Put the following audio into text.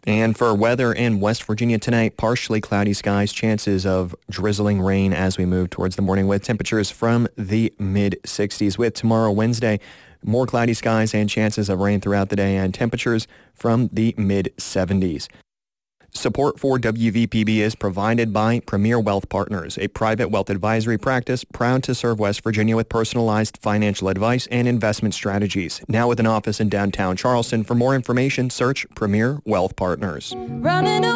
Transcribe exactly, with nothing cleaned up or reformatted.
And for weather in West Virginia tonight, partially cloudy skies, chances of drizzling rain as we move towards the morning with temperatures from the mid sixties. With tomorrow, Wednesday, more cloudy skies and chances of rain throughout the day and temperatures from the mid seventies. Support for W V P B is provided by Premier Wealth Partners, a private wealth advisory practice proud to serve West Virginia with personalized financial advice and investment strategies. Now with an office in downtown Charleston. For more information, search Premier Wealth Partners. Running